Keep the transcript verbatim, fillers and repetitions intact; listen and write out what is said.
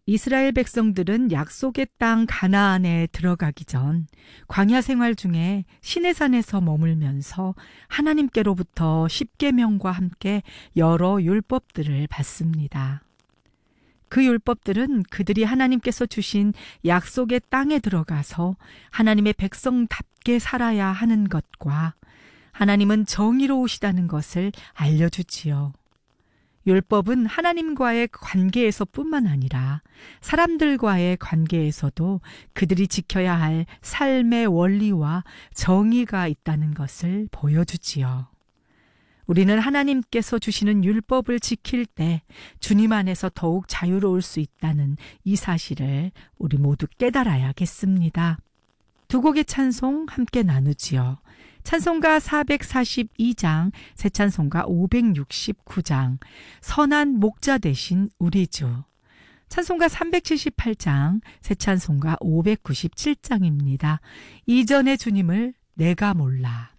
이스라엘 백성들은 약속의 땅 가나안에 들어가기 전 광야 생활 중에 시내산에서 머물면서 하나님께로부터 십계명과 함께 여러 율법들을 받습니다. 그 율법들은 그들이 하나님께서 주신 약속의 땅에 들어가서 하나님의 백성답게 살아야 하는 것과 하나님은 정의로우시다는 것을 알려주지요. 율법은 하나님과의 관계에서 뿐만 아니라 사람들과의 관계에서도 그들이 지켜야 할 삶의 원리와 정의가 있다는 것을 보여주지요. 우리는 하나님께서 주시는 율법을 지킬 때 주님 안에서 더욱 자유로울 수 있다는 이 사실을 우리 모두 깨달아야겠습니다. 두 곡의 찬송 함께 나누지요. 찬송가 사백사십이 장, 새 찬송가 오백육십구 장, 선한 목자 되신 우리 주. 찬송가 삼백칠십팔 장, 새 찬송가 오백구십칠 장입니다. 이전의 주님을 내가 몰라.